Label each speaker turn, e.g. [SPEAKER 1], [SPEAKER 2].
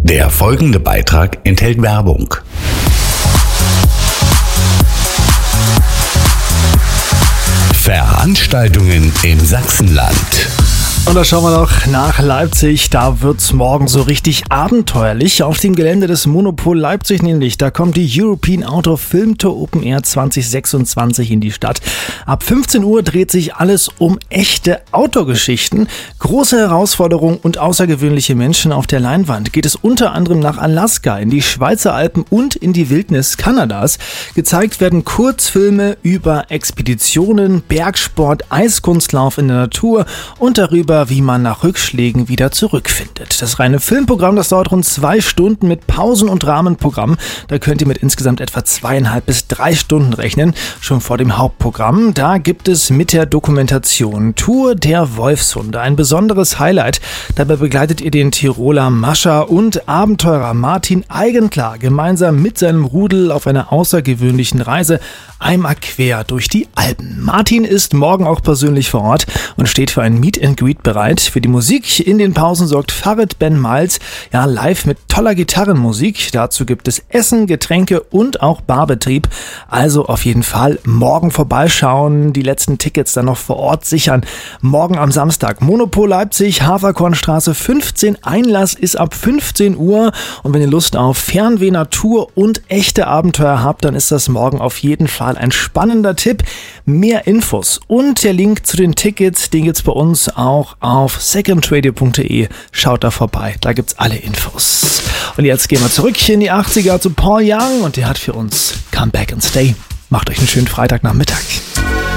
[SPEAKER 1] Der folgende Beitrag enthält Werbung. Veranstaltungen im Sachsenland.
[SPEAKER 2] Und da schauen wir noch nach Leipzig. Da wird's morgen so richtig abenteuerlich. Auf dem Gelände des Monopol Leipzig nämlich. Da kommt die European Outdoor Film Tour Open Air 2026 in die Stadt. Ab 15 Uhr dreht sich alles um echte Outdoor-Geschichten. Große Herausforderungen und außergewöhnliche Menschen auf der Leinwand. Geht es unter anderem nach Alaska, in die Schweizer Alpen und in die Wildnis Kanadas. Gezeigt werden Kurzfilme über Expeditionen, Bergsport, Eiskunstlauf in der Natur und darüber, wie man nach Rückschlägen wieder zurückfindet. Das reine Filmprogramm, das dauert rund 2 Stunden mit Pausen und Rahmenprogramm. Da könnt ihr mit insgesamt etwa 2,5 bis 3 Stunden rechnen, schon vor dem Hauptprogramm. Da gibt es mit der Dokumentation Tour der Wolfshunde ein besonderes Highlight. Dabei begleitet ihr den Tiroler Mascher und Abenteurer Martin Eigenklar gemeinsam mit seinem Rudel auf einer außergewöhnlichen Reise einmal quer durch die Alpen. Martin ist morgen auch persönlich vor Ort und steht für ein Meet and Greet bereit. Für die Musik in den Pausen sorgt Farid Ben Miles, ja, live mit toller Gitarrenmusik. Dazu gibt es Essen, Getränke und auch Barbetrieb. Also auf jeden Fall morgen vorbeischauen, die letzten Tickets dann noch vor Ort sichern. Morgen am Samstag Monopol Leipzig, Haferkornstraße 15. Einlass ist ab 15 Uhr. Und wenn ihr Lust auf Fernweh, Natur und echte Abenteuer habt, dann ist das morgen auf jeden Fall ein spannender Tipp. Mehr Infos und der Link zu den Tickets, den gibt's bei uns auch auf secondradio.de. Schaut da vorbei, da gibt's alle Infos. Und jetzt gehen wir zurück in die 80er zu Paul Young und der hat für uns Come Back and Stay. Macht euch einen schönen Freitagnachmittag.